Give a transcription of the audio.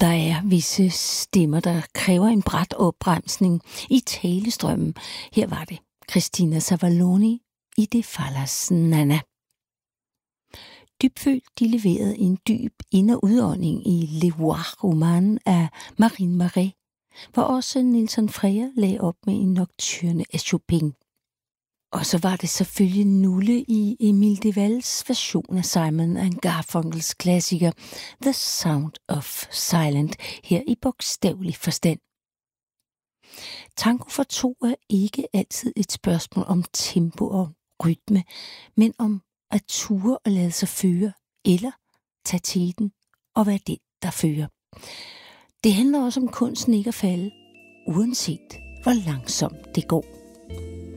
Der er visse stemmer, der kræver en brat opbremsning i talestrømmen. Her var det Christina Savaloni i Det Fallas Nana. Dybfølt, de leverede en dyb ind- og udånding i Le Voir Humain af Marine Marais, hvor også Nelson Freire lagde op med en nocturne af Chopin. Og så var det selvfølgelig Nulle i Emile Devals version af Simon & Garfunkels klassiker The Sound of Silence, her i bogstavelig forstand. Tango for to er ikke altid et spørgsmål om tempo og rytme, men om at ture og lade sig føre, eller tage teten og være den, der fører. Det handler også om kunsten ikke at falde, uanset hvor langsomt det går.